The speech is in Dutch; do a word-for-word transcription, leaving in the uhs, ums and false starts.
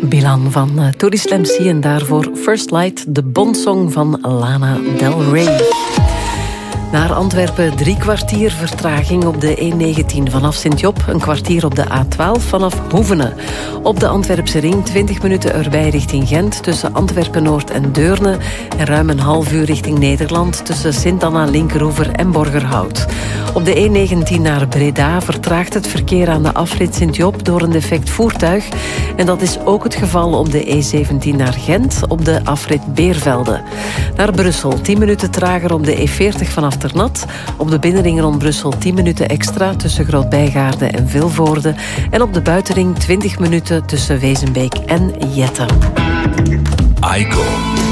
Bilan van uh, Tourist M C en daarvoor First Light, de Bondsong van Lana Del Rey. Naar Antwerpen drie kwartier vertraging op de E negentien vanaf Sint-Job, een kwartier op de A twaalf vanaf Hoevenen. Op de Antwerpse ring twintig minuten erbij richting Gent tussen Antwerpen-Noord en Deurne en ruim een half uur richting Nederland tussen Sint-Anna, Linkeroever en Borgerhout. Op de E negentien naar Breda vertraagt het verkeer aan de afrit Sint-Job door een defect voertuig en dat is ook het geval op de E zeventien naar Gent op de afrit Beervelde. Naar Brussel tien minuten trager op de E veertig vanaf Ternat. Op de binnenring rond Brussel tien minuten extra tussen Groot-Bijgaarde en Vilvoorde. En op de buitenring twintig minuten tussen Wezenbeek en Jette. I G O